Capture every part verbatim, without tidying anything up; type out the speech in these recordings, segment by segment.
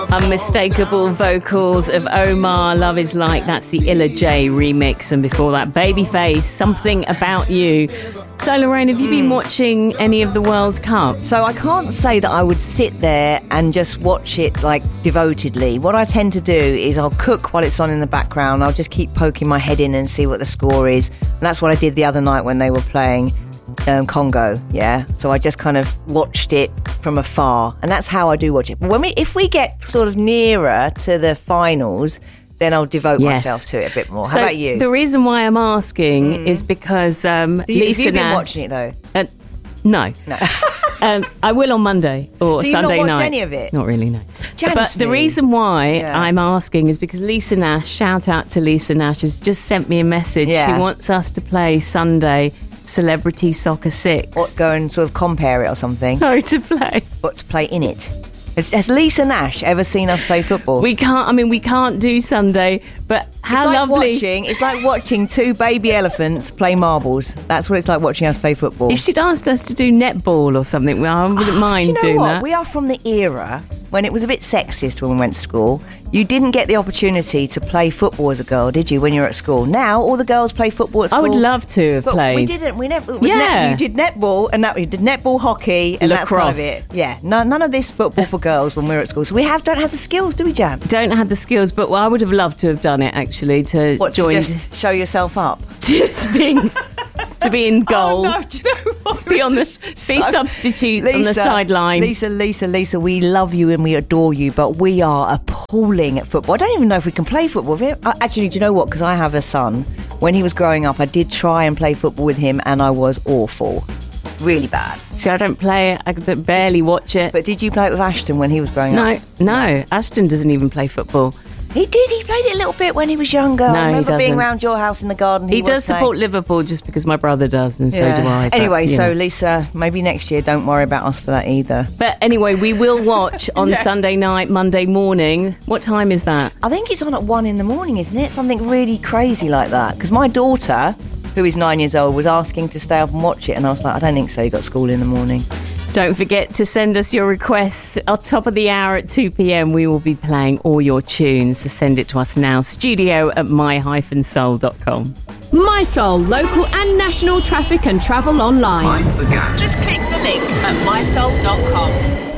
Unmistakable vocals of Omar, Love Is Like. That's the Illa J remix. And before that, Babyface, Something About You. So, Lorraine, have you been watching any of the World Cup? So I can't say that I would sit there and just watch it, like, devotedly. What I tend to do is I'll cook while it's on in the background. I'll just keep poking my head in and see what the score is. And that's what I did the other night when they were playing um, Congo, yeah? So I just kind of watched it from afar. And that's how I do watch it. But when we, if we get sort of nearer to the finals, then I'll devote yes. myself to it a bit more. How so about you? The reason why I'm asking mm. is because um, you, Lisa have you been Nash, watching it though? Uh, no. No. um, I will on Monday or so you've Sunday not watched night. Any of it? Not really, no. Jansby. But the reason why yeah. I'm asking is because Lisa Nash, shout out to Lisa Nash, has just sent me a message. Yeah. She wants us to play Sunday Celebrity Soccer six. What, go and sort of compare it or something? No, to play. What, to play in it? Has, has Lisa Nash ever seen us play football? We can't, I mean, we can't do Sunday, but how it's like lovely. Watching, it's like watching two baby elephants play marbles. That's what it's like watching us play football. If she'd asked us to do netball or something, well, I wouldn't mind do you know doing what? that. We are from the era when it was a bit sexist when we went to school. You didn't get the opportunity to play football as a girl, did you, when you were at school? Now, all the girls play football at school. I would love to have but played. We didn't. We never. It was yeah. net, you did netball, and that you did netball, hockey, and Lacrosse. That's kind of it. Yeah. No, none of this football for girls when we were at school. So we have don't have the skills, do we, Jam? Don't have the skills, but well, I would have loved to have done it, actually, to what, join. To just show yourself up? Just being... to be in goal. Oh, no, do you know what? Be on the so, be substitute Lisa, on the sideline. Lisa, Lisa, Lisa, we love you and we adore you, but we are appalling at football. I don't even know if we can play football. Uh, actually, do you know what? Because I have a son. When he was growing up, I did try and play football with him, and I was awful. Really bad. See, I don't play it. I could barely watch it. But did you play it with Ashton when he was growing no, up? No, no. Ashton doesn't even play football. He did. He played it a little bit when he was younger. No, I remember he doesn't. being around your house in the garden. He, he does saying, support Liverpool just because my brother does, and yeah. so do I. But, anyway, so know. Lisa, maybe next year, don't worry about us for that either. But anyway, we will watch on yeah. Sunday night, Monday morning. What time is that? I think it's on at one in the morning, isn't it? Something really crazy like that. Because my daughter, who is nine years old, was asking to stay up and watch it, and I was like, I don't think so. You got school in the morning. Don't forget to send us your requests. At top of the hour at two p.m, we will be playing all your tunes. So send it to us now. Studio at my dash soul dot com. My Soul, local and national traffic and travel online. Just click the link at my soul dot com.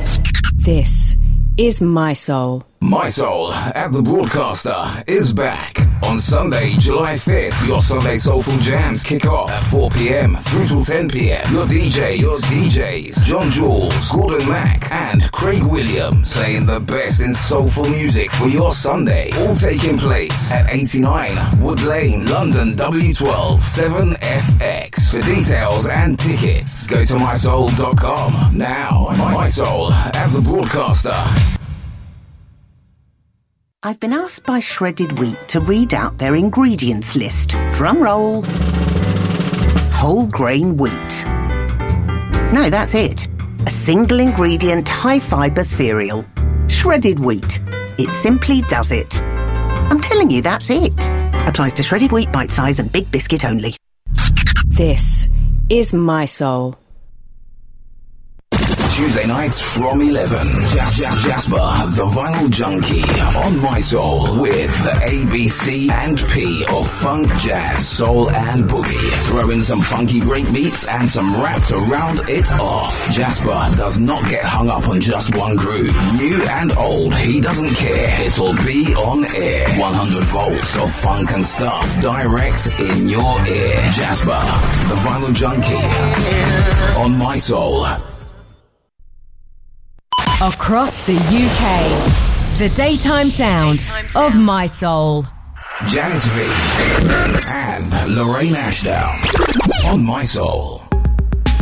This is My Soul. My Soul at the Broadcaster is back. On Sunday, July fifth, your Sunday Soulful Jams kick off at four p.m. through till ten p.m. Your D J, your D Js, John Jules, Gordon Mack, and Craig Williams playing the best in soulful music for your Sunday. All taking place at eighty-nine Wood Lane, London, W twelve seven F X. For details and tickets, go to my soul dot com. Now, My Soul at the Broadcaster. I've been asked by Shredded Wheat to read out their ingredients list. Drum roll. Whole grain wheat. No, that's it. A single ingredient high fibre cereal. Shredded wheat. It simply does it. I'm telling you, that's it. Applies to shredded wheat, bite size and big biscuit only. This is My Soul. Tuesday nights from eleven. Jasper, the Vinyl Junkie, on My Soul with the A, B, C and P of funk, jazz, soul and boogie. Throw in some funky breakbeats and some rap to round it off. Jasper does not get hung up on just one groove. New and old, he doesn't care. It'll be on air. one hundred volts of funk and stuff direct in your ear. Jasper, the Vinyl Junkie, on My Soul. Across the U K, the daytime sound, daytime sound. of My Soul. Janice V and Lorraine Ashdown on My Soul.